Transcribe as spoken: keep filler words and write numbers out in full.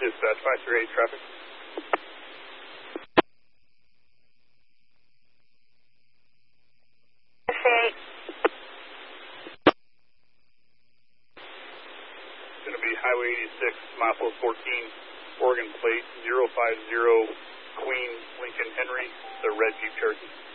Dispatch five three eight traffic. Going to be Highway eighty-six, Milepost fourteen, Oregon plate zero five zero, Queen Lincoln Henry, the red Jeep Cherokee.